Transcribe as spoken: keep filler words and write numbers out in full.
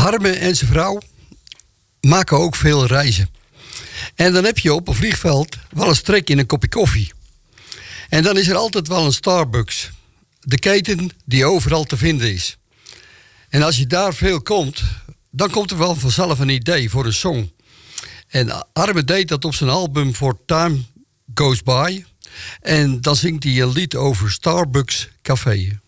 Harme en zijn vrouw maken ook veel reizen. En dan heb je op een vliegveld wel een trek in een kopje koffie. En dan is er altijd wel een Starbucks. De keten die overal te vinden is. En als je daar veel komt, dan komt er wel vanzelf een idee voor een song. En Harme deed dat op zijn album For Time Goes By. En dan zingt hij een lied over Starbucks Café.